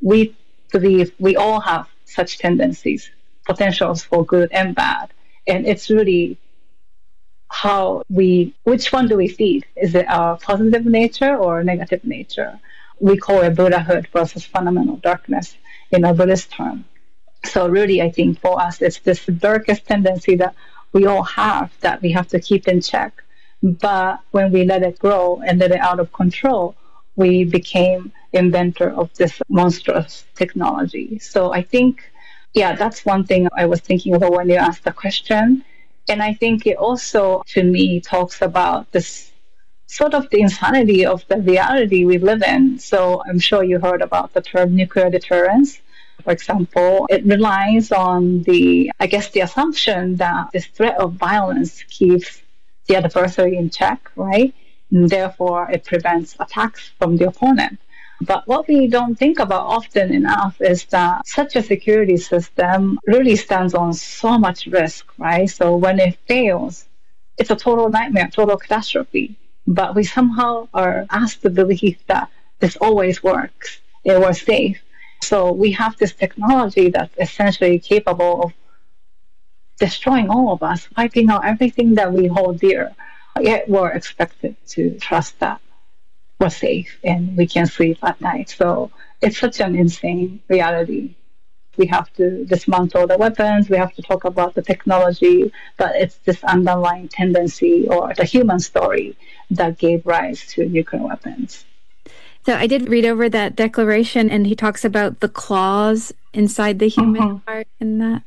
we believe we all have such tendencies, potentials for good and bad. And it's really which one do we feed? Is it our positive nature or negative nature? We call it Buddhahood versus fundamental darkness in a Buddhist term. So really, I think for us, it's this darkest tendency that we all have that we have to keep in check. But when we let it grow and let it out of control, we became inventor of this monstrous technology. So I think, yeah, that's one thing I was thinking about when you asked the question. And I think it also, to me, talks about this sort of the insanity of the reality we live in. So I'm sure you heard about the term nuclear deterrence. For example, it relies on the assumption that this threat of violence keeps the adversary in check, right? And therefore, it prevents attacks from the opponent. But what we don't think about often enough is that such a security system really stands on so much risk, right? So when it fails, it's a total nightmare, total catastrophe. But we somehow are asked to believe that this always works, it was safe. So we have this technology that's essentially capable of destroying all of us, wiping out everything that we hold dear. Yet we're expected to trust that we're safe and we can sleep at night. So it's such an insane reality. We have to dismantle the weapons, we have to talk about the technology, but it's this underlying tendency or the human story that gave rise to nuclear weapons. So I did read over that declaration, and he talks about the claws inside the human heart in that.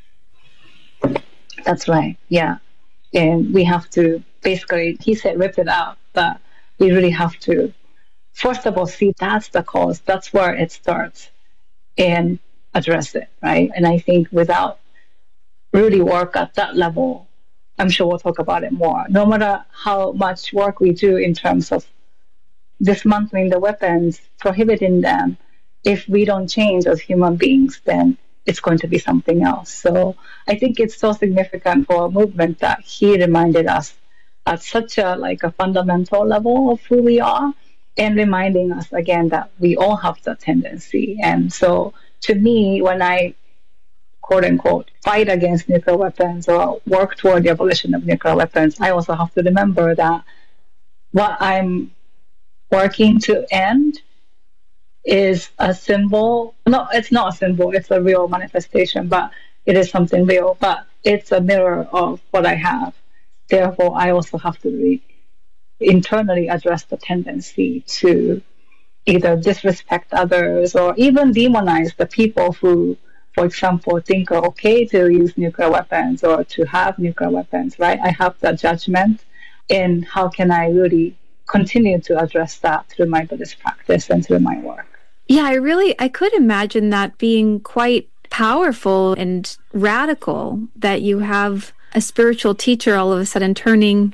That's right, yeah. And we have to basically, he said, rip it out, but we really have to, first of all, see that's the cause, that's where it starts, and address it, right? And I think without really work at that level, I'm sure we'll talk about it more. No matter how much work we do in terms of dismantling the weapons, prohibiting them, if we don't change as human beings, then it's going to be something else. So I think it's so significant for a movement that he reminded us at such a fundamental level of who we are, and reminding us again that we all have that tendency. And so to me, when I quote unquote fight against nuclear weapons or work toward the abolition of nuclear weapons, I also have to remember that what I'm working to end is a symbol. No, it's not a symbol, it's a real manifestation, but it is something real, but it's a mirror of what I have. Therefore, I also have to internally address the tendency to either disrespect others or even demonize the people who, for example, think are okay to use nuclear weapons or to have nuclear weapons, right? I have that judgment, and how can I really continue to address that through my Buddhist practice and through my work? Yeah, I could imagine that being quite powerful and radical, that you have a spiritual teacher all of a sudden turning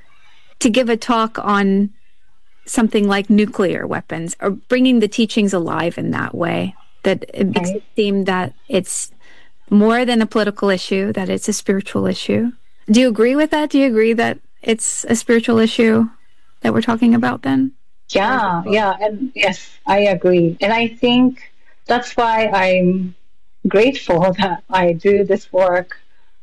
to give a talk on something like nuclear weapons, or bringing the teachings alive in that way, that it makes it seem that it's more than a political issue, that it's a spiritual issue. Do you agree with that? Do you agree that it's a spiritual issue that we're talking about then? Yeah, and yes, I agree. And I think that's why I'm grateful that I do this work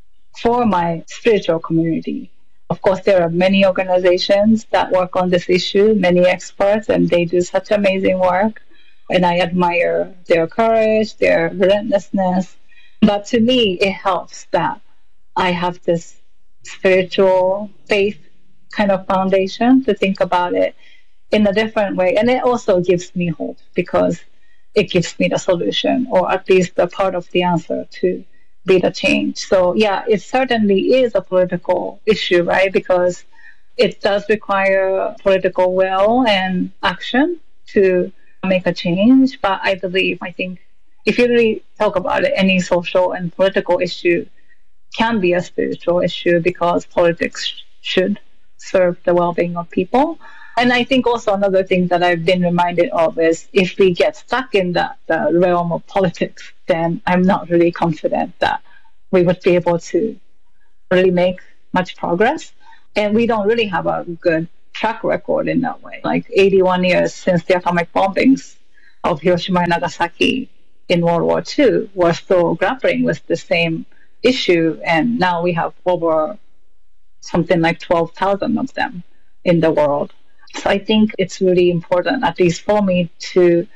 for my spiritual community. Of course, there are many organizations that work on this issue, many experts, and they do such amazing work. And I admire their courage, their relentlessness. But to me, it helps that I have this spiritual faith kind of foundation to think about it in a different way. And it also gives me hope, because it gives me the solution, or at least a part of the answer to be the change. So yeah, it certainly is a political issue, right? Because it does require political will and action to make a change. But I think if you really talk about it, any social and political issue can be a spiritual issue, because politics should serve the well-being of people. And I think also another thing that I've been reminded of is, if we get stuck in the realm of politics, then I'm not really confident that we would be able to really make much progress. And we don't really have a good track record in that way. 81 years since the atomic bombings, of Hiroshima and Nagasaki in World War II were still grappling with the same issue, and now we have over something like 12,000 of them in the world. So I think it's really important, at least for me, to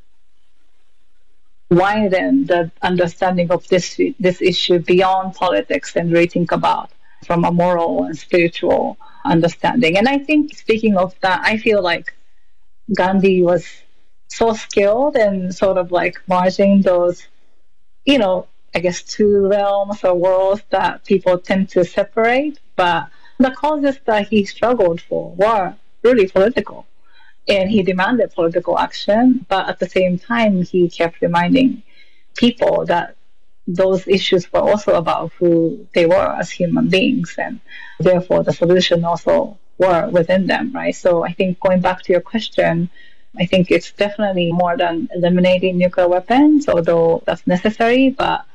widen the understanding of this issue beyond politics and really think about from a moral and spiritual understanding. And I think, speaking of that, I feel like Gandhi was so skilled and sort of like merging those, I guess, two realms or worlds that people tend to separate. But the causes that he struggled for were really political. And he demanded political action, but at the same time, he kept reminding people that those issues were also about who they were as human beings, and therefore the solution also were within them, right? So I think, going back to your question, I think it's definitely more than eliminating nuclear weapons, although that's necessary. But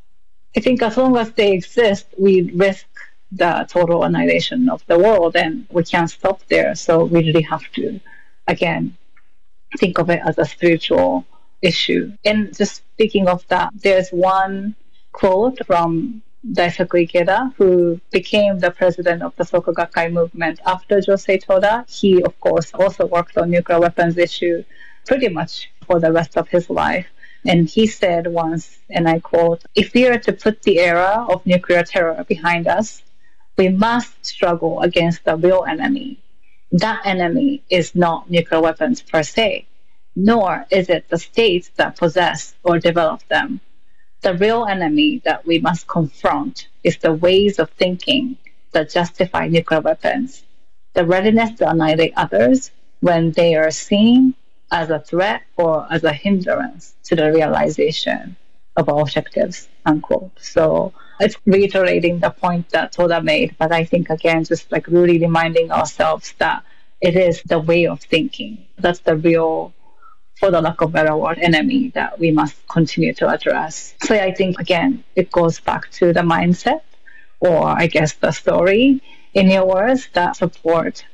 I think as long as they exist, we risk the total annihilation of the world, and we can't stop there. So we really have to, again, think of it as a spiritual issue. And just speaking of that, there's one quote from Daisaku Ikeda, who became the president of the Soka Gakkai movement after Josei Toda. He, of course, also worked on nuclear weapons issue pretty much for the rest of his life. And he said once, and I quote, "If we are to put the era of nuclear terror behind us, we must struggle against the real enemy. That enemy is not nuclear weapons per se, nor is it the states that possess or develop them. The real enemy that we must confront is the ways of thinking that justify nuclear weapons, the readiness to annihilate others when they are seen as a threat or as a hindrance to the realization of our objectives," unquote. So it's reiterating the point that Toda made, but I think, again, just like really reminding ourselves that it is the way of thinking. That's the real, for the lack of a better word, enemy that we must continue to address. So I think, again, it goes back to the mindset, or I guess the story, in your words, that support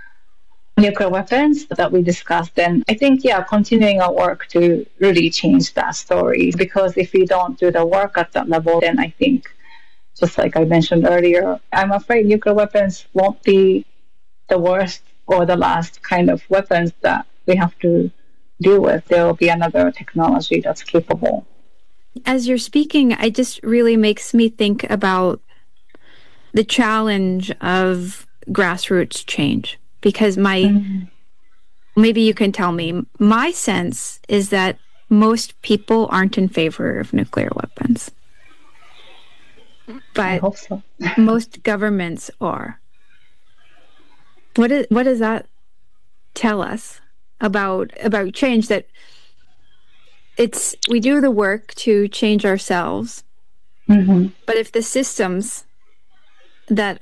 nuclear weapons that we discussed. And I think, continuing our work to really change that story, because if we don't do the work at that level, then I think, just like I mentioned earlier, I'm afraid nuclear weapons won't be the worst or the last kind of weapons that we have to deal with. There will be another technology that's capable. As you're speaking, it just really makes me think about the challenge of grassroots change, because maybe you can tell me, my sense is that most people aren't in favor of nuclear weapons. But I hope so. Most governments are. What does that tell us about change? That we do the work to change ourselves, but if the systems that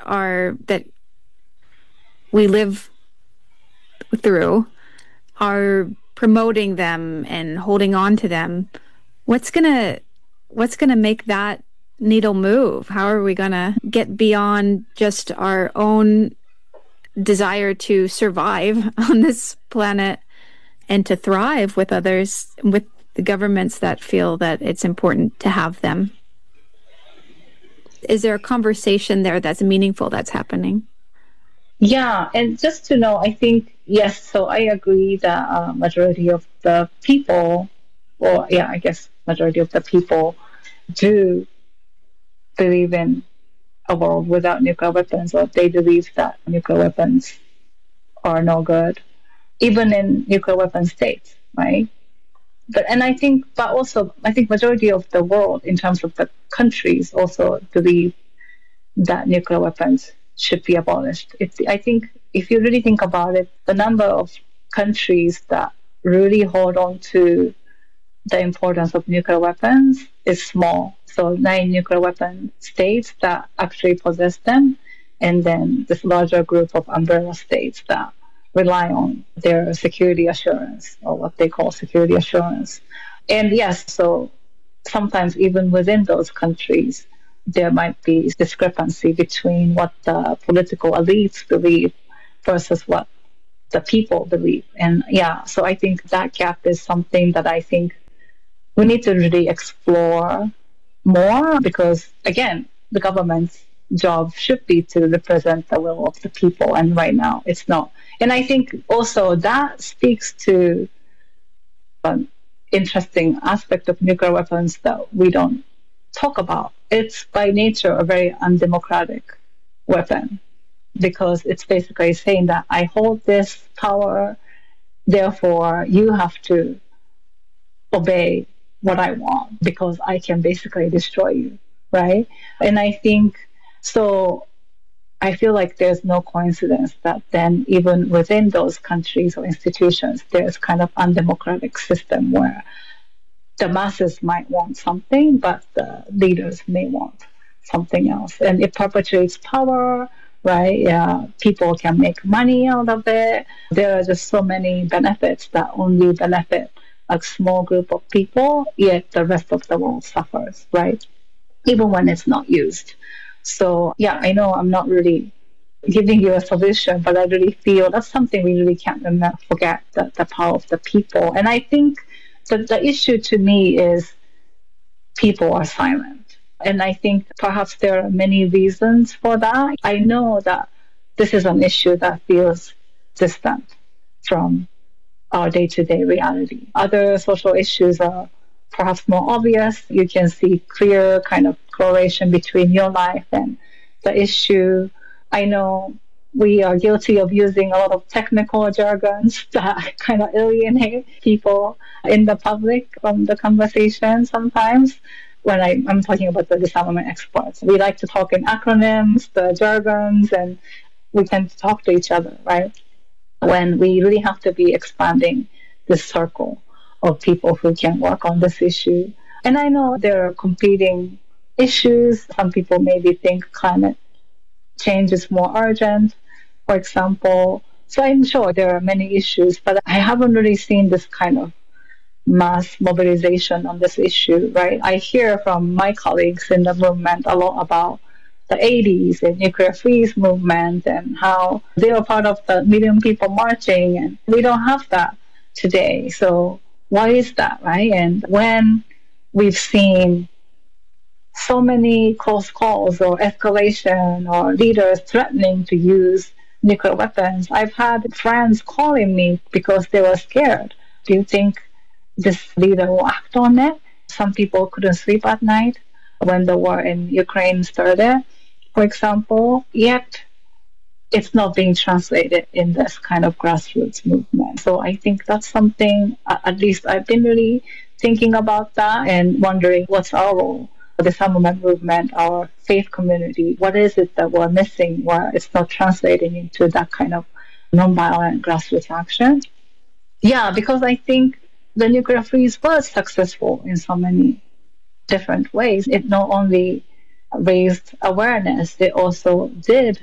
we live through are promoting them and holding on to them, what's gonna make that needle move? How are we gonna get beyond just our own desire to survive on this planet and to thrive with others, with the governments that feel that it's important to have them? Is there a conversation there that's meaningful that's happening? Yeah, and just to know, I think, yes, so I agree that majority of the people, majority of the people do believe in a world without nuclear weapons, or they believe that nuclear weapons are no good, even in nuclear weapon states, right? But I think majority of the world, in terms of the countries, also believe that nuclear weapons should be abolished. I think if you really think about it, the number of countries that really hold on to the importance of nuclear weapons is small. So 9 nuclear weapon states that actually possess them, and then this larger group of umbrella states that rely on their security assurance, or what they call security assurance. And yes, so sometimes even within those countries, there might be discrepancy between what the political elites believe versus what the people believe. And yeah, so I think that gap is something that I think we need to really explore more, because again, the government's job should be to represent the will of the people, and right now it's not. And I think also that speaks to an interesting aspect of nuclear weapons that we don't talk about. It's by nature a very undemocratic weapon, because it's basically saying that I hold this power, therefore you have to obey what I want because I can basically destroy you, right? And I think so. I feel like there's no coincidence that then even within those countries or institutions, there's kind of undemocratic system where the masses might want something, but the leaders may want something else, and it perpetuates power. Right? Yeah, people can make money out of it. There are just so many benefits that only benefit a small group of people, yet the rest of the world suffers, right? Even when it's not used. So, yeah, I know I'm not really giving you a solution, but I really feel that's something we really can't forget, the power of the people. And I think the issue to me is people are silent. And I think perhaps there are many reasons for that. I know that this is an issue that feels distant from our day-to-day reality. Other social issues are perhaps more obvious. You can see clear kind of correlation between your life and the issue. I know we are guilty of using a lot of technical jargons that kind of alienate people in the public from the conversation sometimes. When I'm talking about the disarmament experts, we like to talk in acronyms, the jargons, and we tend to talk to each other, right? When we really have to be expanding this circle of people who can work on this issue. And I know there are competing issues. Some people maybe think climate change is more urgent, for example. So I'm sure there are many issues, but I haven't really seen this kind of mass mobilization on this issue, right? I hear from my colleagues in the movement a lot about the 80s and nuclear freeze movement and how they were part of the million people marching, and we don't have that today. So why is that, right? And when we've seen so many close calls or escalation or leaders threatening to use nuclear weapons, I've had friends calling me because they were scared. Do you think this leader will act on it? Some people couldn't sleep at night when the war in Ukraine started, for example, yet it's not being translated in this kind of grassroots movement. So I think that's something, at least I've been really thinking about that and wondering what's our role, the disarmament movement, our faith community. What is it that we're missing where it's not translating into that kind of nonviolent grassroots action? Yeah, because I think the nuclear freeze was successful in so many different ways. It not only raised awareness, it also did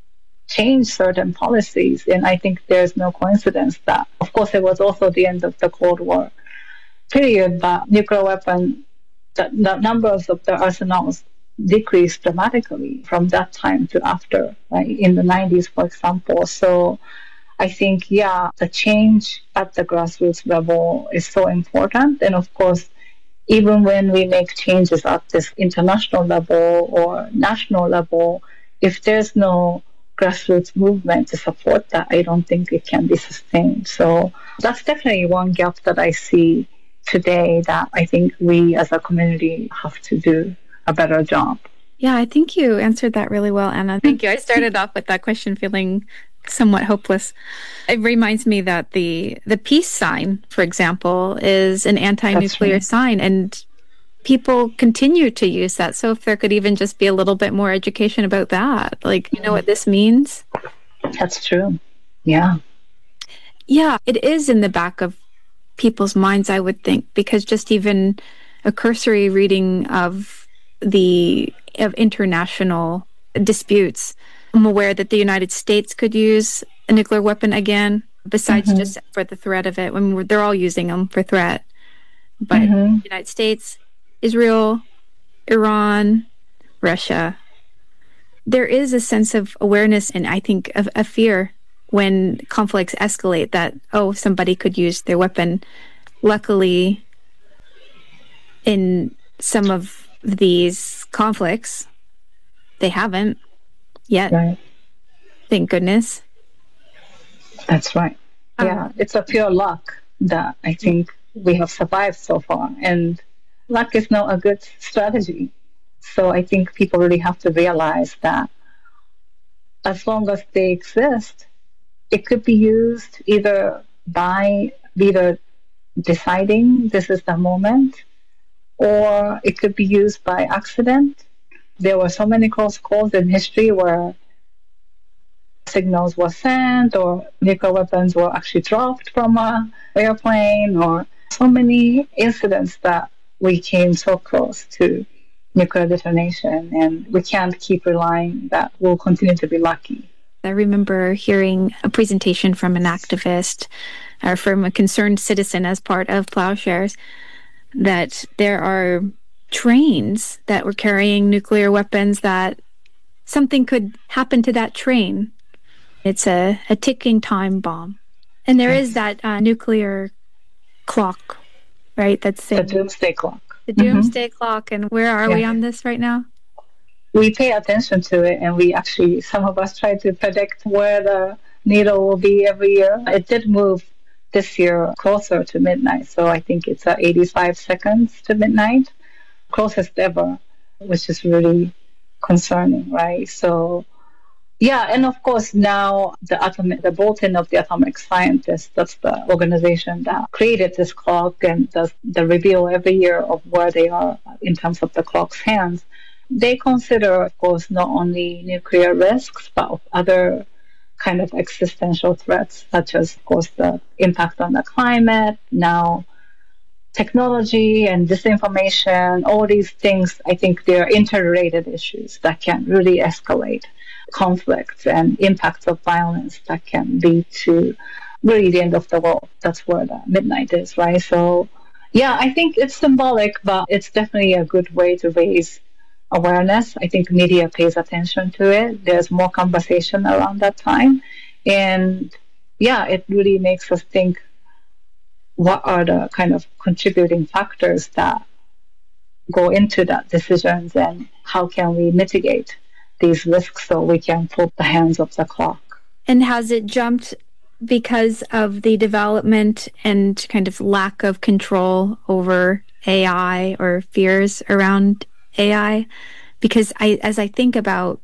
change certain policies. And I think there's no coincidence that, of course, it was also the end of the Cold War period, but nuclear weapon, the numbers of the arsenals decreased dramatically from that time to after, like in the 90s, for example. So I think, yeah, the change at the grassroots level is so important. And of course, even when we make changes at this international level or national level, if there's no grassroots movement to support that, I don't think it can be sustained. So that's definitely one gap that I see today that I think we as a community have to do a better job. Yeah, I think you answered that really well, Anna. Thank you. I started off with that question feeling somewhat hopeless. It reminds me that the peace sign, for example, is an anti-nuclear sign, and people continue to use that. So if there could even just be a little bit more education about that, like, you know what this means? That's true. Yeah. Yeah, it is in the back of people's minds, I would think, because just even a cursory reading of international disputes, I'm aware that the United States could use a nuclear weapon again, besides just for the threat of it, when they're all using them for threat. But the United States, Israel, Iran, Russia, there is a sense of awareness and I think of a fear when conflicts escalate that, oh, somebody could use their weapon. Luckily, in some of these conflicts, they haven't yet. Right. Thank goodness. That's right. Yeah, it's a pure luck that I think we have survived so far. And luck is not a good strategy. So I think people really have to realize that as long as they exist, it could be used either by leader deciding this is the moment, or it could be used by accident. There were so many close calls in history where signals were sent or nuclear weapons were actually dropped from an airplane, or so many incidents that we came so close to nuclear detonation, and we can't keep relying that we'll continue to be lucky. I remember hearing a presentation from an activist or from a concerned citizen as part of Plowshares that there are trains that were carrying nuclear weapons, that something could happen to that train. It's a ticking time bomb. And there is that nuclear clock, right? That's the doomsday clock. The doomsday clock. And where are we on this right now? We pay attention to it, and we actually, some of us try to predict where the needle will be every year. It did move this year closer to midnight, so I think it's 85 seconds to midnight, closest ever, which is really concerning, right? So, yeah, and of course now the Bulletin of the Atomic Scientists, that's the organization that created this clock and does the review every year of where they are in terms of the clock's hands. They consider, of course, not only nuclear risks, but other kind of existential threats, such as, of course, the impact on the climate, now technology and disinformation, all these things. I think they're interrelated issues that can really escalate conflicts and impacts of violence that can lead to really the end of the world. That's where the midnight is, right? So, yeah, I think it's symbolic, but it's definitely a good way to raise awareness. I think media pays attention to it. There's more conversation around that time. And yeah, it really makes us think, what are the kind of contributing factors that go into that decisions, and how can we mitigate these risks so we can put the hands of the clock. And has it jumped because of the development and kind of lack of control over AI or fears around AI? Because as I think about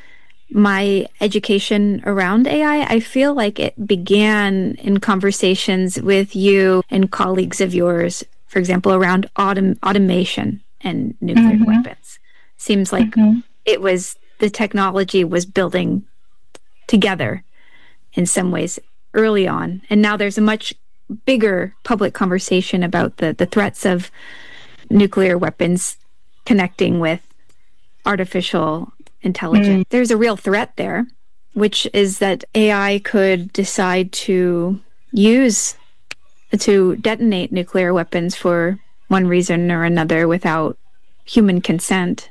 my education around AI, I feel like it began in conversations with you and colleagues of yours, for example, around automation and nuclear weapons. Seems like it was, the technology was building together in some ways early on. And now there's a much bigger public conversation about the threats of nuclear weapons connecting with artificial intelligence. There's a real threat there, which is that AI could decide to detonate nuclear weapons for one reason or another without human consent.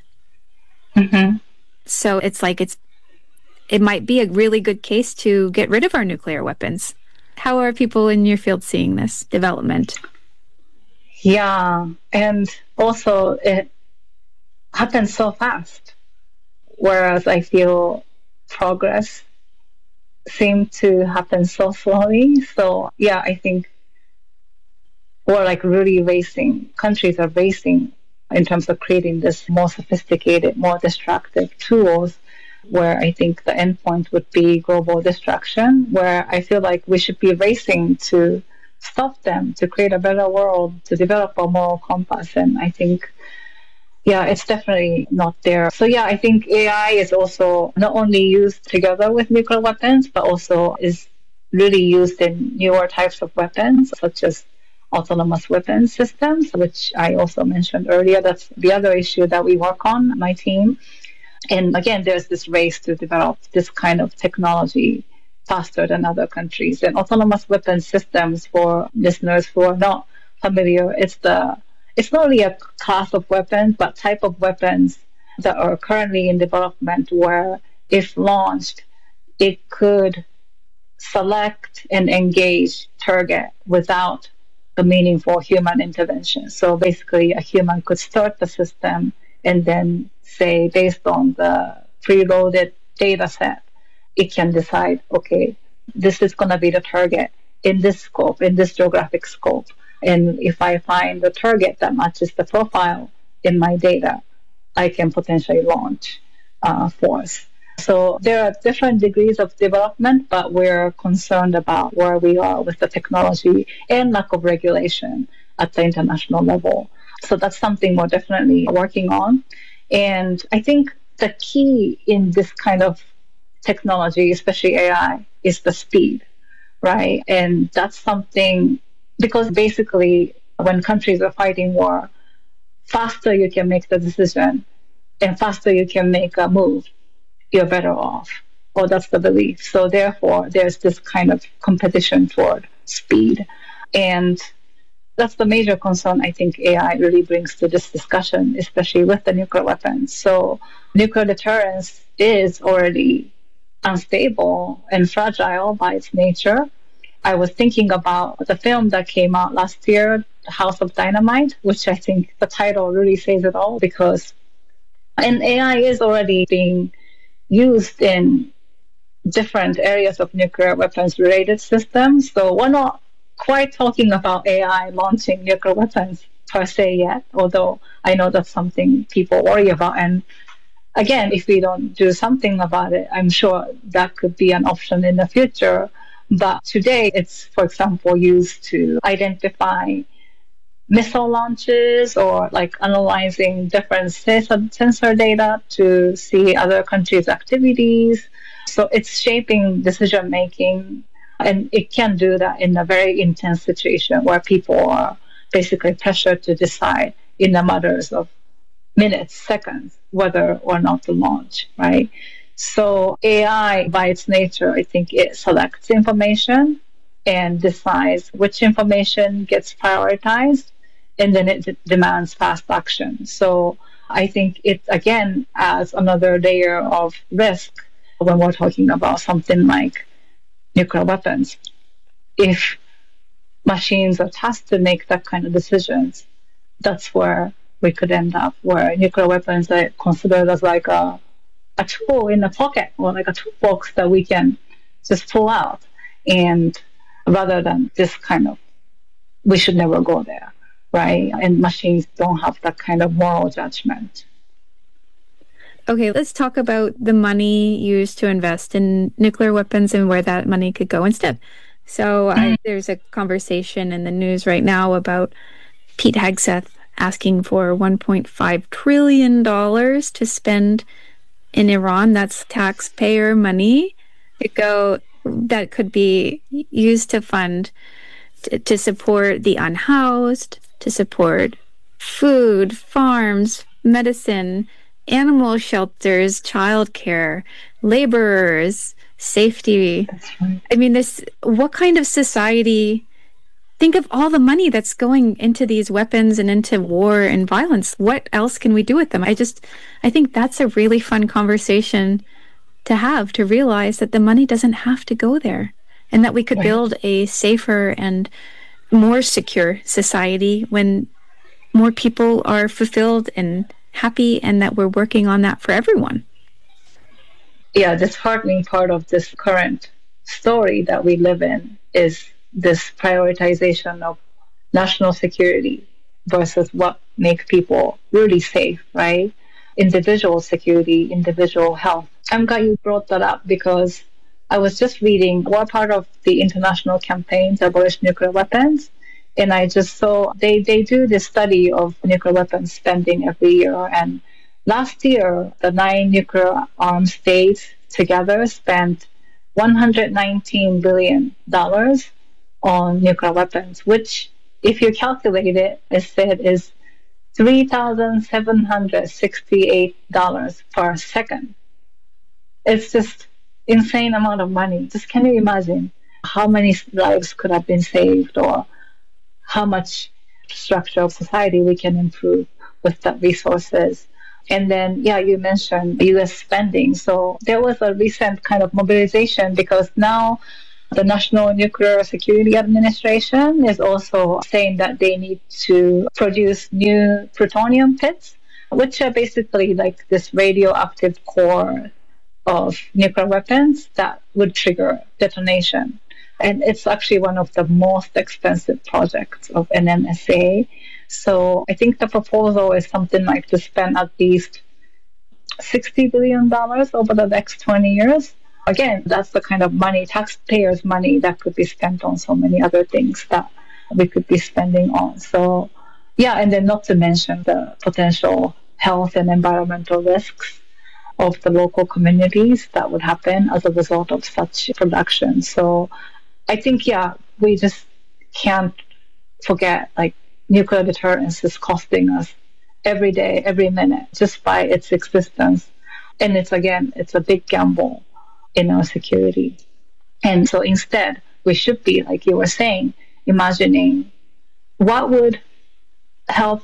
So it's like it might be a really good case to get rid of our nuclear weapons. How are people in your field seeing this development? Yeah, and also it happens so fast, whereas I feel progress seems to happen so slowly. So yeah, I think we're like really racing. Countries are racing in terms of creating this more sophisticated, more destructive tools, where I think the endpoint would be global destruction, where I feel like we should be racing to stop them, to create a better world, to develop a moral compass. And I think, yeah, it's definitely not there. So yeah, I think AI is also not only used together with nuclear weapons, but also is really used in newer types of weapons, such as autonomous weapons systems, which I also mentioned earlier. That's the other issue that we work on, my team. And again, there's this race to develop this kind of technology faster than other countries. And autonomous weapons systems, for listeners who are not familiar, it's not only a class of weapons, but type of weapons that are currently in development where, if launched, it could select and engage target without the meaningful human intervention. So basically, a human could start the system and then say, based on the preloaded data set, it can decide, okay, this is going to be the target in this scope, in this geographic scope. And if I find the target that matches the profile in my data, I can potentially launch force. So there are different degrees of development, but we're concerned about where we are with the technology and lack of regulation at the international level. So that's something we're definitely working on. And I think the key in this kind of technology, especially AI, is the speed, right? And that's something, because basically when countries are fighting war, faster you can make the decision and faster you can make a move, you're better off. Or that's the belief. So therefore, there's this kind of competition toward speed. And that's the major concern I think AI really brings to this discussion, especially with the nuclear weapons. So nuclear deterrence is already unstable and fragile by its nature. I was thinking about the film that came out last year, House of Dynamite, which I think the title really says it all, because and AI is already being used in different areas of nuclear weapons related systems. So we're not quite talking about AI launching nuclear weapons per se yet, although I know that's something people worry about. And again, if we don't do something about it, I'm sure that could be an option in the future. But today it's, for example, used to identify missile launches or like analyzing different sensor data to see other countries' activities. So it's shaping decision making, and it can do that in a very intense situation where people are basically pressured to decide in a matters of minutes, seconds, whether or not to launch, right? So AI, by its nature, I think it selects information and decides which information gets prioritized, and then it demands fast action. So I think it, again, adds another layer of risk when we're talking about something like nuclear weapons. If machines are tasked to make that kind of decisions, that's where we could end up, where nuclear weapons are considered as like a tool in the pocket, or like a toolbox that we can just pull out. And rather than this kind of, we should never go there, right? And machines don't have that kind of moral judgment. Okay, let's talk about the money used to invest in nuclear weapons and where that money could go instead. So there's a conversation in the news right now about Pete Hegseth asking for $1.5 trillion to spend in Iran. That's taxpayer money that could be used to fund, to support the unhoused, to support food, farms, medicine, animal shelters, childcare, laborers, safety. That's right. I mean, what kind of society? Think of all the money that's going into these weapons and into war and violence. What else can we do with them? I think that's a really fun conversation to have, to realize that the money doesn't have to go there, and that we could build a safer and more secure society when more people are fulfilled and happy, and that we're working on that for everyone. Yeah, the disheartening part of this current story that we live in is this prioritization of national security versus what makes people really safe, right? Individual security, individual health. I'm glad you brought that up, because I was just reading, we're part of the international campaign to abolish nuclear weapons. And I just saw they do this study of nuclear weapons spending every year. And last year, the 9 nuclear armed states together spent $119 billion on nuclear weapons, which, if you calculate it, it said is $3,768 per second. It's just insane amount of money. Just can you imagine how many lives could have been saved, or how much structure of society we can improve with that resources? And then, yeah, you mentioned U.S. spending. So there was a recent kind of mobilization, because now The National Nuclear Security Administration is also saying that they need to produce new plutonium pits, which are basically like this radioactive core of nuclear weapons that would trigger detonation. And it's actually one of the most expensive projects of NNSA. So I think the proposal is something like to spend at least $60 billion over the next 20 years. Again, that's the kind of money, taxpayers' money, that could be spent on so many other things that we could be spending on. So, yeah, and then not to mention the potential health and environmental risks of the local communities that would happen as a result of such production. So I think, yeah, we just can't forget, like, nuclear deterrence is costing us every day, every minute, just by its existence. And it's a big gamble in our security. And so instead, we should be, like you were saying, imagining what would help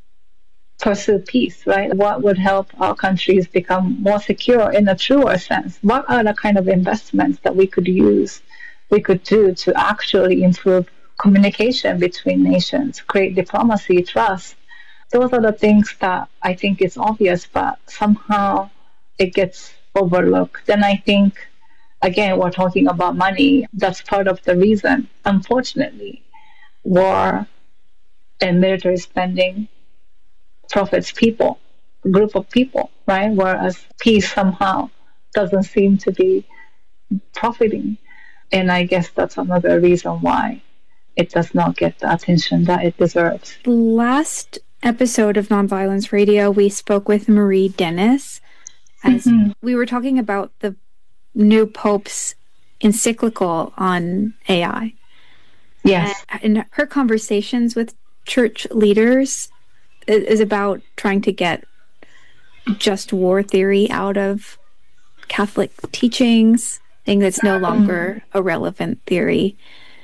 pursue peace, right? What would help our countries become more secure in a truer sense? What are the kind of investments that we could do to actually improve communication between nations, create diplomacy, trust? Those are the things that I think is obvious, but somehow it gets overlooked. And I think, again, we're talking about money. That's part of the reason, unfortunately. War and military spending profits people, a group of people, right? Whereas peace somehow doesn't seem to be profiting. And I guess that's another reason why it does not get the attention that it deserves. Last episode of Nonviolence Radio, we spoke with Marie Denis as we were talking about the new Pope's encyclical on AI. Yes. And her conversations with church leaders is about trying to get just war theory out of Catholic teachings, saying that's no longer a relevant theory,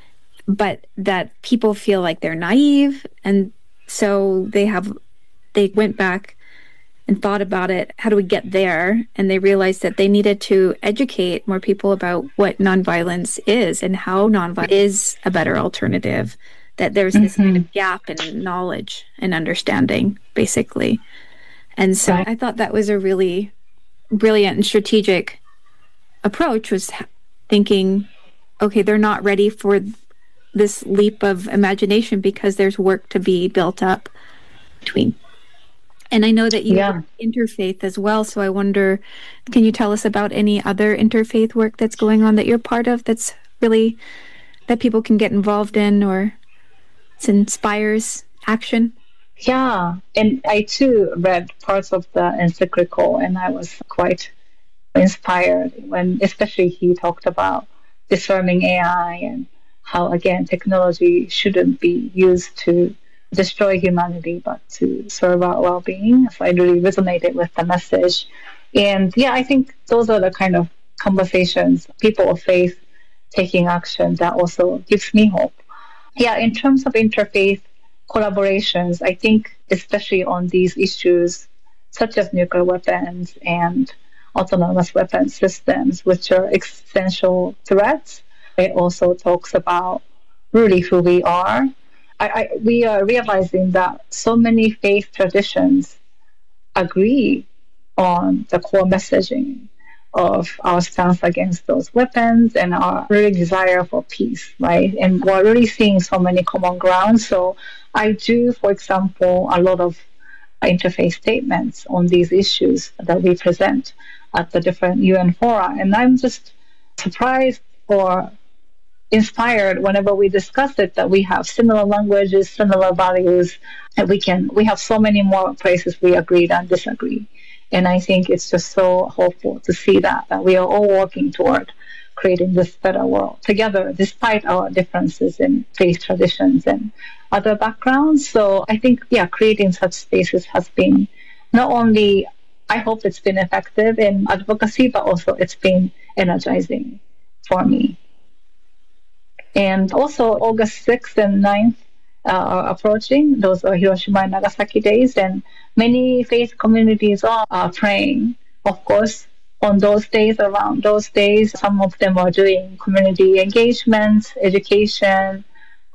but that people feel like they're naive, and so they went back and thought about it. How do we get there? And they realized that they needed to educate more people about what nonviolence is and how nonviolence is a better alternative. That there's this kind of gap in knowledge and understanding, basically. And so I thought that was a really brilliant and strategic approach, was thinking, okay, they're not ready for this leap of imagination because there's work to be built up between. And I know that you work interfaith as well, so I wonder, can you tell us about any other interfaith work that's going on that you're part of that's really, that people can get involved in, or inspires action? Yeah, and I too read parts of the encyclical, and I was quite inspired when, especially, he talked about disarming AI and how, again, technology shouldn't be used to destroy humanity, but to serve our well-being. So I really resonated with the message. And yeah, I think those are the kind of conversations, people of faith taking action, that also gives me hope. Yeah, in terms of interfaith collaborations, I think especially on these issues such as nuclear weapons and autonomous weapon systems, which are existential threats, it also talks about really who we are. We are realizing that so many faith traditions agree on the core messaging of our stance against those weapons and our really desire for peace, right? And we're really seeing so many common grounds. So I do, for example, a lot of interfaith statements on these issues that we present at the different UN fora. And I'm just surprised or inspired whenever we discuss it, that we have similar languages, similar values, and we have so many more places we agree than disagree. And I think it's just so hopeful to see that we are all working toward creating this better world together, despite our differences in faith traditions and other backgrounds. So I think, creating such spaces has been not only, I hope it's been effective in advocacy, but also it's been energizing for me. And also August 6th and 9th are approaching. Those are Hiroshima and Nagasaki days, and many faith communities are praying, of course, on those days, around those days, some of them are doing community engagement, education,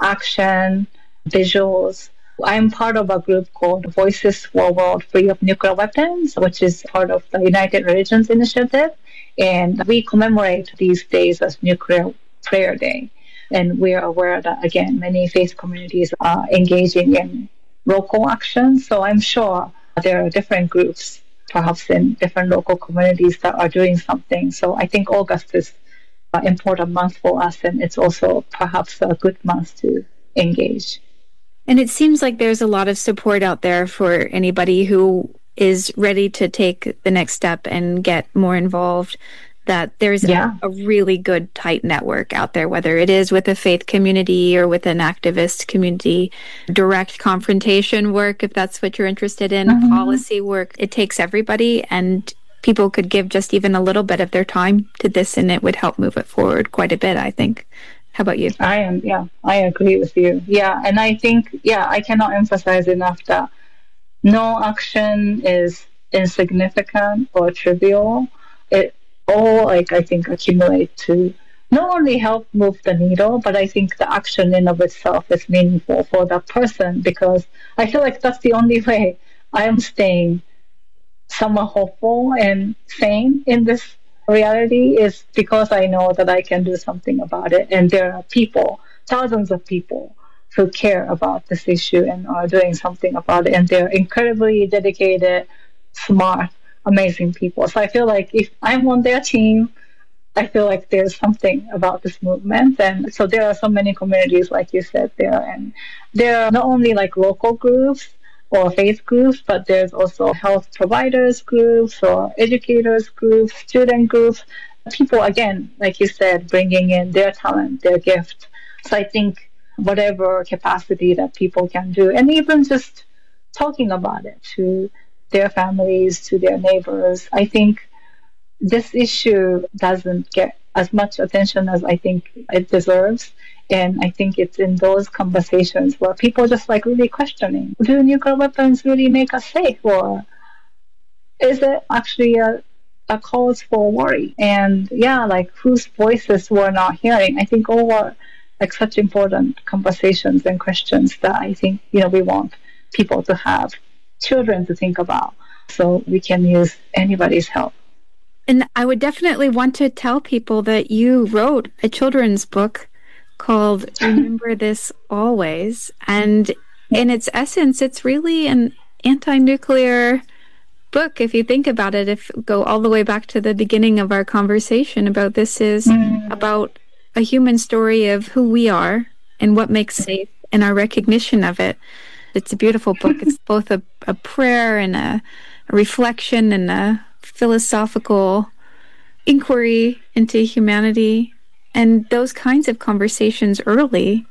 action, visuals. I'm part of a group called Voices for a World Free of Nuclear Weapons, which is part of the United Religions Initiative. And we commemorate these days as Nuclear Prayer Day. And we are aware that, again, many faith communities are engaging in local action. So I'm sure there are different groups, perhaps in different local communities, that are doing something. So I think August is an important month for us, and it's also perhaps a good month to engage. And it seems like there's a lot of support out there for anybody who is ready to take the next step and get more involved, that there's a really good, tight network out there, whether it is with a faith community or with an activist community, direct confrontation work, if that's what you're interested in, policy work. It takes everybody, and people could give just even a little bit of their time to this, and it would help move it forward quite a bit, I think. How about you? I agree with you. Yeah, and I think, I cannot emphasize enough that no action is insignificant or trivial. It all, I think, accumulate to not only help move the needle, but I think the action in of itself is meaningful for that person, because I feel like that's the only way I am staying somewhat hopeful and sane in this reality, is because I know that I can do something about it. And there are people, thousands of people, who care about this issue and are doing something about it. And they're incredibly dedicated, smart, amazing people. So I feel like if I'm on their team, I feel like there's something about this movement. And so there are so many communities, like you said, there. And there are not only like local groups or faith groups, but there's also health providers groups or educators groups, student groups, people, again, like you said, bringing in their talent, their gift. So I think whatever capacity that people can do, and even just talking about it to their families, to their neighbors, I think this issue doesn't get as much attention as I think it deserves. And I think it's in those conversations where people just like really questioning, do nuclear weapons really make us safe? Or is it actually a cause for worry? And like whose voices we're not hearing? I think all are like such important conversations and questions that I think, we want people to have, children to think about, so we can use anybody's help. And I would definitely want to tell people that you wrote a children's book called Remember This Always. And in its essence, it's really an anti-nuclear book, if you think about it. If go all the way back to the beginning of our conversation about this, is about a human story of who we are and what makes safe and our recognition of it. It's a beautiful book. It's both a prayer and a reflection and a philosophical inquiry into humanity. And those kinds of conversations early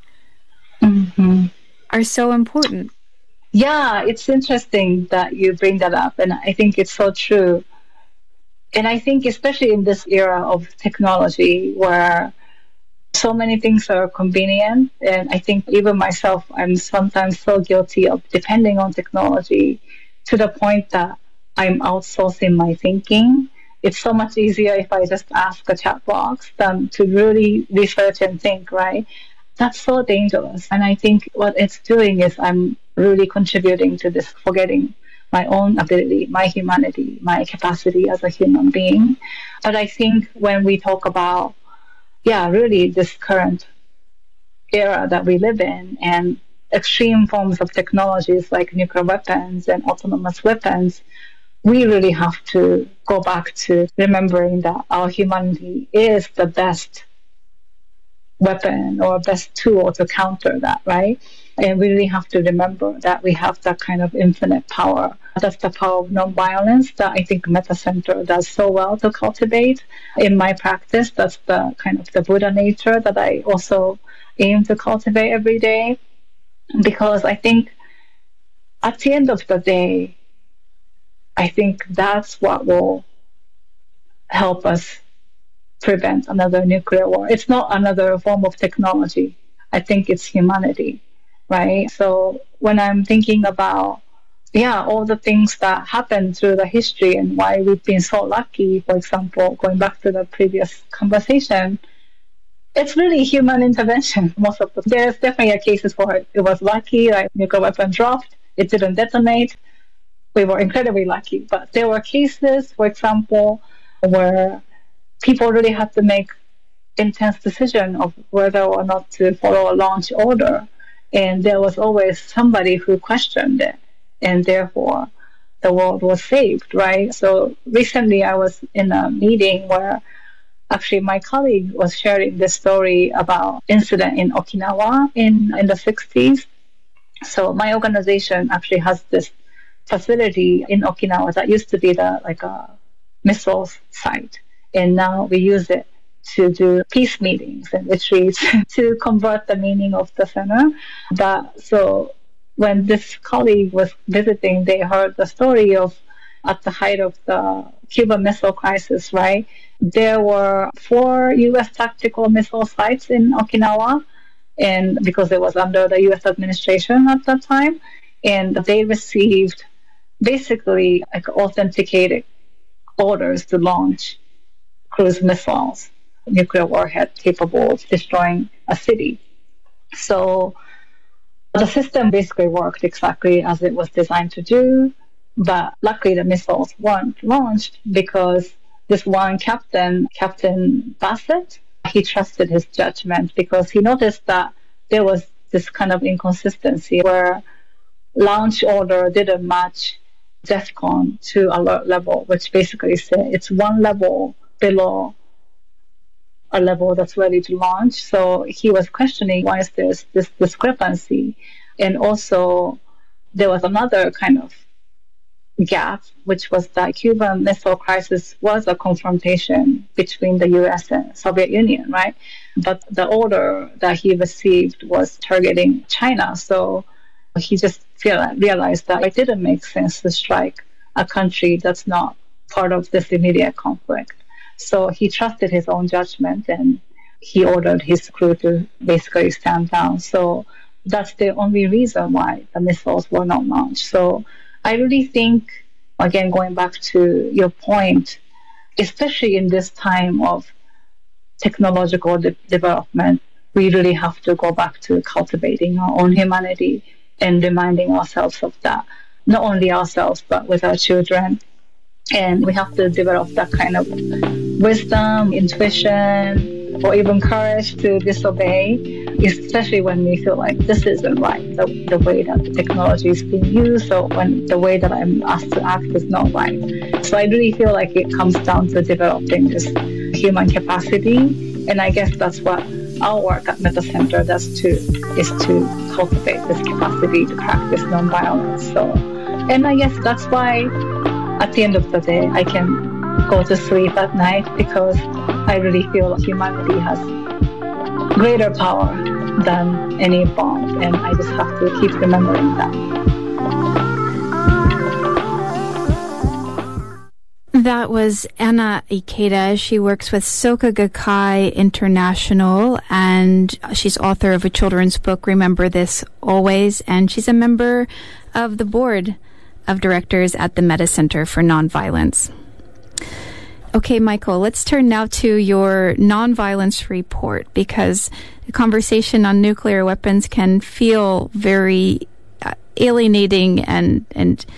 are so important. Yeah, it's interesting that you bring that up. And I think it's so true. And I think especially in this era of technology where so many things are convenient, and I think even myself, I'm sometimes so guilty of depending on technology to the point that I'm outsourcing my thinking. It's so much easier if I just ask a chat box than to really research and think, right? That's so dangerous. And I think what it's doing is I'm really contributing to this, forgetting my own ability, my humanity, my capacity as a human being. But I think when we talk about, really this current era that we live in, and extreme forms of technologies like nuclear weapons and autonomous weapons, we really have to go back to remembering that our humanity is the best weapon or best tool to counter that, right? And we really have to remember that we have that kind of infinite power. That's the power of nonviolence that I think Metta Center does so well to cultivate. In my practice, that's the kind of the Buddha nature that I also aim to cultivate every day. Because I think at the end of the day, I think that's what will help us prevent another nuclear war. It's not another form of technology. I think it's humanity, right? So when I'm thinking about, all the things that happened through the history and why we've been so lucky. For example, going back to the previous conversation, it's really human intervention. Most of there's definitely cases where it was lucky, like nuclear weapon dropped, it didn't detonate. We were incredibly lucky. But there were cases, for example, where people really had to make intense decision of whether or not to follow a launch order. And there was always somebody who questioned it. And therefore, the world was saved, right? So recently I was in a meeting where actually my colleague was sharing this story about incident in Okinawa in the 60s. So my organization actually has this facility in Okinawa that used to be a missiles site. And now we use it to do peace meetings and retreats to convert the meaning of the center. So when this colleague was visiting, they heard the story of at the height of the Cuban Missile Crisis, right? There were 4 U.S. tactical missile sites in Okinawa, and because it was under the U.S. administration at that time, and they received basically authenticated orders to launch cruise missiles, nuclear warhead capable of destroying a city. So the system basically worked exactly as it was designed to do, but luckily the missiles weren't launched because this one captain, Captain Bassett, he trusted his judgment because he noticed that there was this kind of inconsistency where launch order didn't match DEFCON 2 alert level, which basically said it's one level below a level that's ready to launch. So he was questioning why is there this discrepancy. And also there was another kind of gap, which was that Cuban Missile Crisis was a confrontation between the US and Soviet Union, right? But the order that he received was targeting China. So he just realized that it didn't make sense to strike a country that's not part of this immediate conflict. So he trusted his own judgment and he ordered his crew to basically stand down. So that's the only reason why the missiles were not launched. So I really think, again, going back to your point, especially in this time of technological development, we really have to go back to cultivating our own humanity and reminding ourselves of that, not only ourselves, but with our children. And we have to develop that kind of wisdom, intuition, or even courage to disobey, especially when we feel like this isn't right, the way that the technology is being used, or when the way that I'm asked to act is not right. So I really feel like it comes down to developing this human capacity, and I guess that's what our work at Metta Center does too, is to cultivate this capacity to practice nonviolence. So, and I guess that's why at the end of the day, I can go to sleep at night because I really feel humanity has greater power than any bomb, and I just have to keep remembering that. That was Anna Ikeda. She works with Soka Gakkai International, and she's author of a children's book, Remember This Always, and she's a member of the board of directors at the Metta Center for Nonviolence. Okay, Michael, let's turn now to your nonviolence report, because the conversation on nuclear weapons can feel very alienating and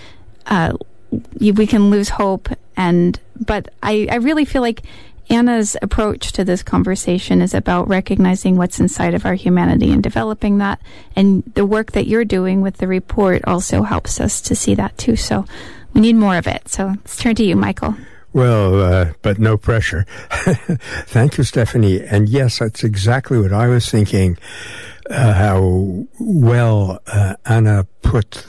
we can lose hope. But I really feel like Anna's approach to this conversation is about recognizing what's inside of our humanity and developing that. And the work that you're doing with the report also helps us to see that too. So we need more of it. So let's turn to you, Michael. Well, but no pressure. Thank you, Stephanie. And yes, that's exactly what I was thinking, how well Anna put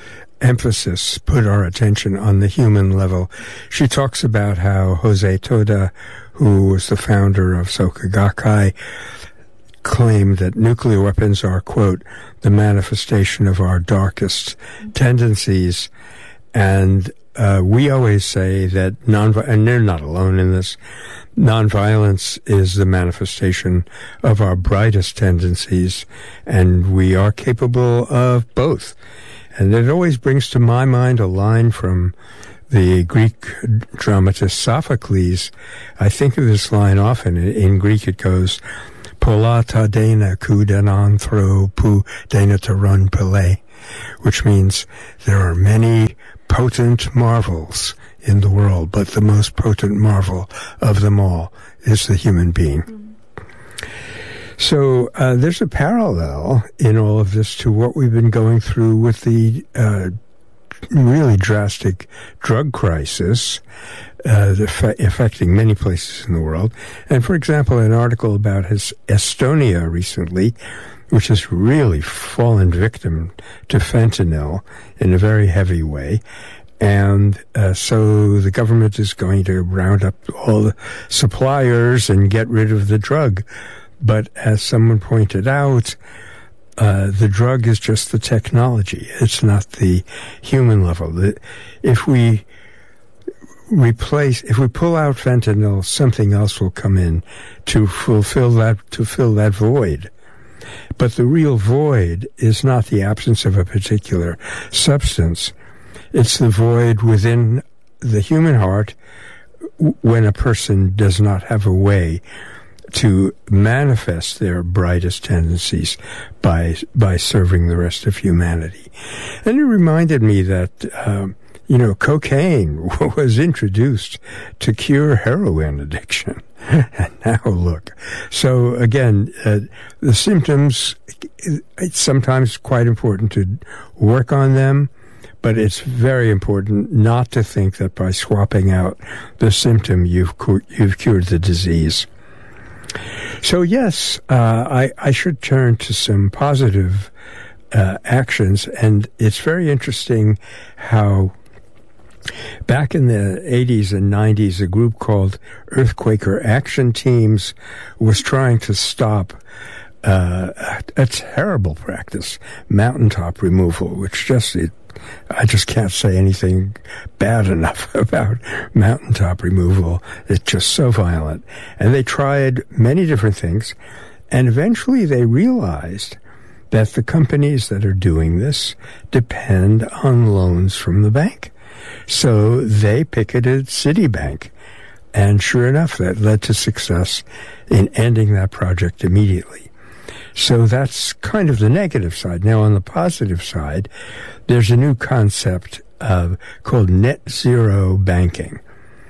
our attention on the human level. She talks about how Jose Toda, who was the founder of Soka Gakkai, claimed that nuclear weapons are, quote, the manifestation of our darkest tendencies. And we always say that and they're not alone in this, nonviolence is the manifestation of our brightest tendencies, and we are capable of both. And it always brings to my mind a line from the Greek dramatist Sophocles. I think of this line often. In Greek it goes, Pola ta dena kou denanthro pu dena taron pele, which means there are many potent marvels in the world, but the most potent marvel of them all is the human being. So there's a parallel in all of this to what we've been going through with the really drastic drug crisis affecting many places in the world. And for example, an article about Estonia recently, which has really fallen victim to fentanyl in a very heavy way. And so the government is going to round up all the suppliers and get rid of the drug. But as someone pointed out, the drug is just the technology. It's not the human level. If we pull out fentanyl, something else will come in to fill that void. But the real void is not the absence of a particular substance. It's the void within the human heart when a person does not have a way to manifest their brightest tendencies by serving the rest of humanity. And it reminded me that, cocaine was introduced to cure heroin addiction. And now look. So again, the symptoms, it's sometimes quite important to work on them, but it's very important not to think that by swapping out the symptom, you've cured the disease. So yes, I should turn to some positive actions, and it's very interesting how back in the 80s and 90s, a group called Earthquaker Action Teams was trying to stop a terrible practice, mountaintop removal, which I just can't say anything bad enough about mountaintop removal. It's just so violent. And they tried many different things, and eventually they realized that the companies that are doing this depend on loans from the bank. So they picketed Citibank, and sure enough, that led to success in ending that project immediately. So that's kind of the negative side. Now, on the positive side, there's a new concept called net zero banking.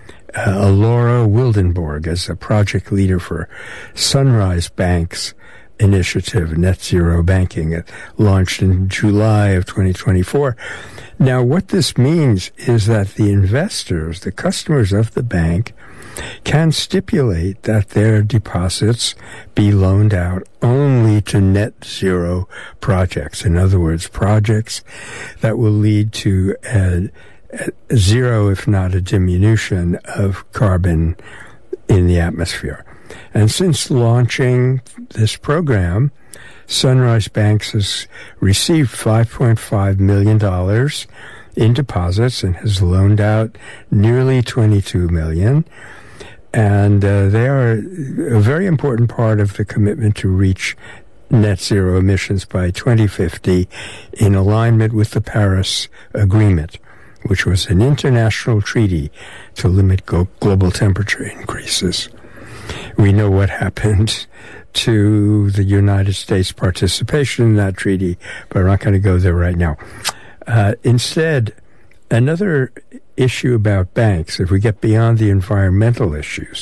Laura Wildenborg is a project leader for Sunrise Bank's initiative, Net Zero Banking, launched in July of 2024. Now, what this means is that the investors, the customers of the bank, can stipulate that their deposits be loaned out only to net zero projects. In other words, projects that will lead to a zero, if not a diminution, of carbon in the atmosphere. And since launching this program, Sunrise Banks has received $5.5 million in deposits and has loaned out nearly $22 million. And they are a very important part of the commitment to reach net zero emissions by 2050 in alignment with the Paris Agreement, which was an international treaty to limit global temperature increases. We know what happened to the United States participation in that treaty, but we're not going to go there right now. Instead, another issue about banks, if we get beyond the environmental issues,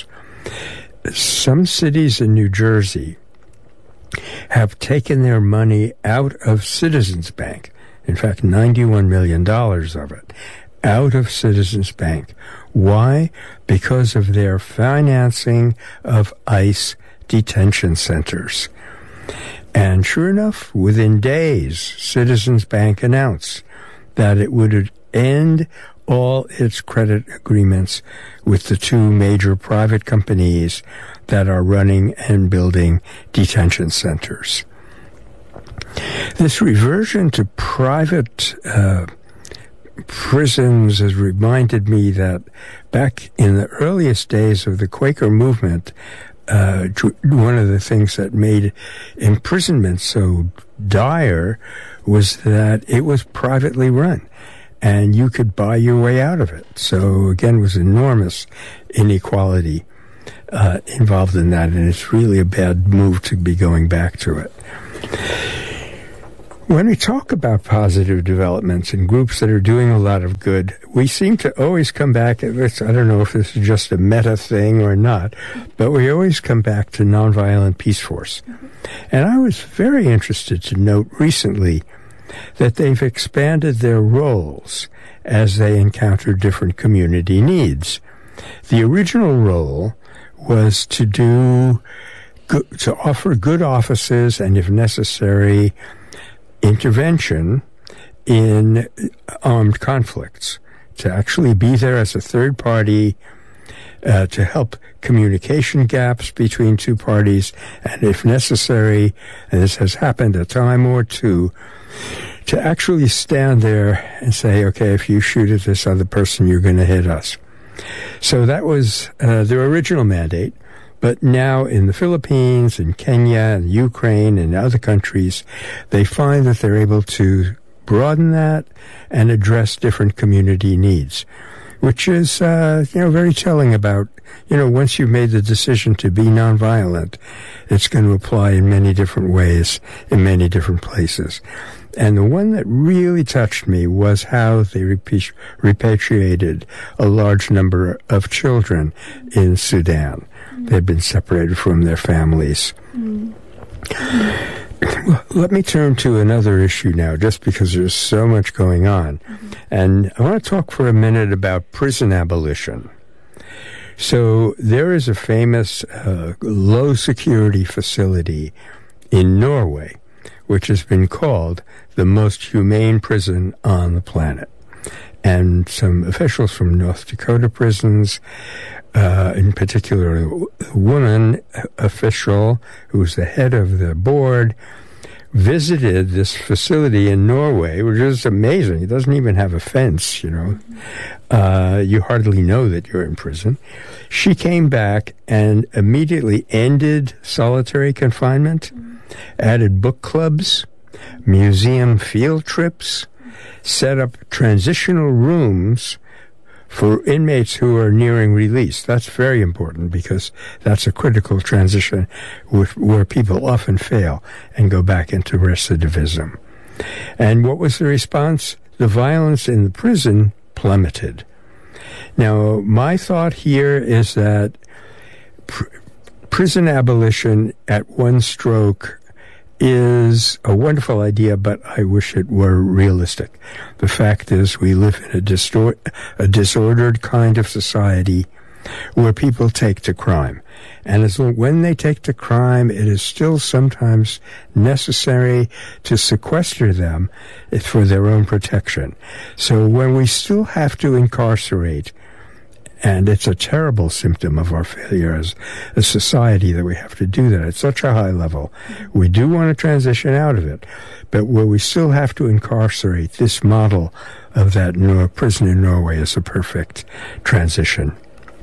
some cities in New Jersey have taken their money out of Citizens Bank. In fact, $91 million of it out of Citizens Bank. Why? Because of their financing of ICE detention centers. And sure enough, within days, Citizens Bank announced that it would end all its credit agreements with the two major private companies that are running and building detention centers. This reversion to private prisons has reminded me that back in the earliest days of the Quaker movement, one of the things that made imprisonment so dire was that it was privately run, and you could buy your way out of it. So again, was enormous inequality involved in that, and it's really a bad move to be going back to it. When we talk about positive developments and groups that are doing a lot of good, we seem to always come back, I don't know if this is just a meta thing or not, but we always come back to Nonviolent Peace Force. And I was very interested to note recently that they've expanded their roles as they encounter different community needs. The original role was to offer good offices and, if necessary, intervention in armed conflicts, to actually be there as a third party to help communication gaps between two parties, and if necessary, and this has happened a time or two, to actually stand there and say, okay, if you shoot at this other person, you're going to hit us. So that was their original mandate. But now in the Philippines, in Kenya, and Ukraine, and other countries, they find that they're able to broaden that and address different community needs, which is, very telling about, once you've made the decision to be nonviolent, it's going to apply in many different ways, in many different places. And the one that really touched me was how they repatriated a large number of children in Sudan. They'd been separated from their families. Well, let me turn to another issue now, just because there's so much going on. And I want to talk for a minute about prison abolition. So there is a famous low-security facility in Norway, which has been called the most humane prison on the planet. And some officials from North Dakota prisons, in particular a woman official who was the head of the board, visited this facility in Norway, which is amazing. It doesn't even have a fence, You hardly know that you're in prison. She came back and immediately ended solitary confinement, added book clubs, museum field trips, set up transitional rooms for inmates who are nearing release. That's very important, because that's a critical transition where people often fail and go back into recidivism. And what was the response? The violence in the prison plummeted. Now, my thought here is that prison abolition at one stroke is a wonderful idea, but I wish it were realistic. The fact is, we live in a disordered kind of society where people take to crime. And when they take to crime, it is still sometimes necessary to sequester them for their own protection. So when we still have to incarcerate, and it's a terrible symptom of our failure as a society that we have to do that at such a high level. We do want to transition out of it, but where we still have to incarcerate, this model of that prison in Norway is a perfect transition.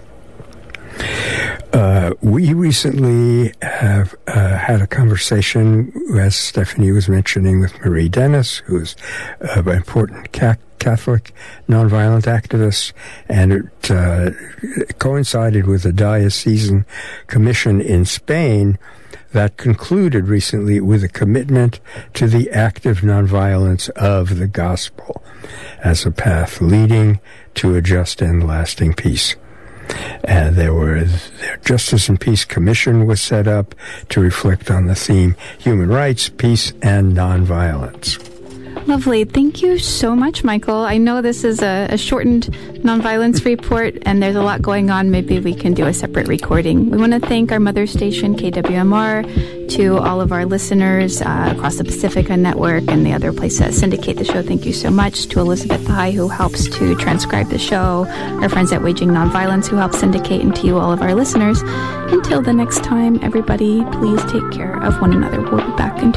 We recently have had a conversation, as Stephanie was mentioning, with Marie Dennis, who is an important Catholic nonviolent activist, and it coincided with a diocesan commission in Spain that concluded recently with a commitment to the active nonviolence of the gospel as a path leading to a just and lasting peace. And their Justice and Peace Commission was set up to reflect on the theme human rights, peace, and nonviolence. Lovely. Thank you so much, Michael. I know this is a shortened nonviolence report, and there's a lot going on. Maybe we can do a separate recording. We want to thank our mother station, KWMR, to all of our listeners across the Pacifica Network and the other places that syndicate the show. Thank you so much to Elizabeth High, who helps to transcribe the show, our friends at Waging Nonviolence, who help syndicate, and to you, all of our listeners. Until the next time, everybody, please take care of one another. We'll be back in